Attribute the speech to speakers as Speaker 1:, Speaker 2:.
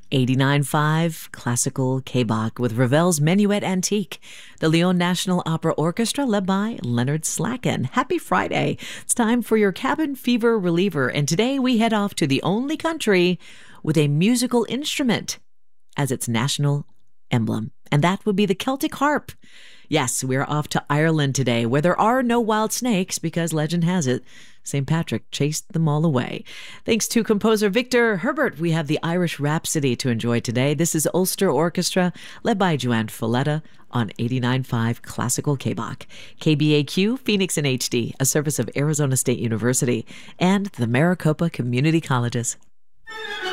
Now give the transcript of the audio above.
Speaker 1: 89.5 Classical K-Bach with Ravel's Menuet Antique. The Lyon National Opera Orchestra led by Leonard Slacken. Happy Friday. It's time for your cabin fever reliever. And today we head off to the only country with a musical instrument as its national emblem. And that would be the Celtic harp. Yes, we're off to Ireland today, where there are no wild snakes because legend has it, St. Patrick chased them all away. Thanks to composer Victor Herbert, we have the Irish Rhapsody to enjoy today. This is Ulster Orchestra, led by Joanne Folletta on 89.5 Classical K-Bach. KBAQ, Phoenix in HD, a service of Arizona State University and the Maricopa Community Colleges.